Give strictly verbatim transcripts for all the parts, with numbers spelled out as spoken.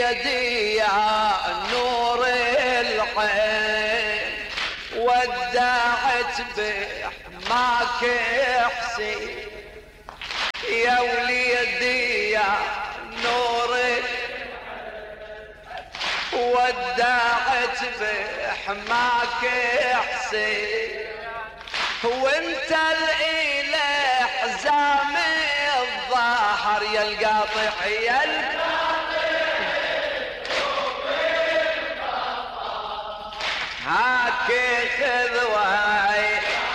يدي يا نور العين ودعت بحماك حسين يا وليدي يا نور ودعت بحماك حسين وانت الإله حزام الظهر يا القاطع يا هاك خذ وهاي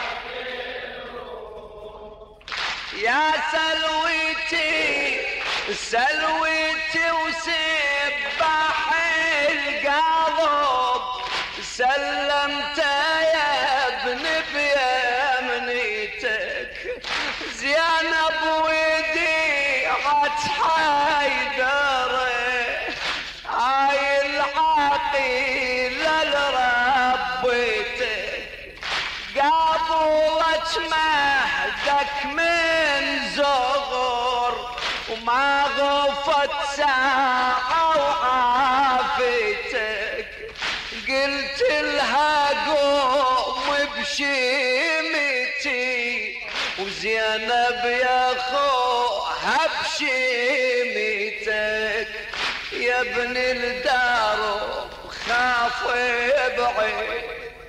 يا سلويتي سلويتي وسباح القاضب سلمت يا ابن بيمنيتك زينب وديعة حيدر هاي العقيلة لربيتك قابلت مهدك من زغر وما غفت ساعة وعافيتك قلت لها قوم بشيمتي وزينب يا خوها بشيمتك يا ابن الدار خاف بعيد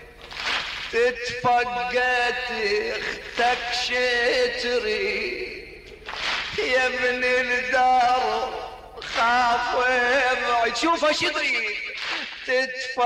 تتفقد اختك شتري يا ابن الدار خاف بعيد شوفها شتري تتفقد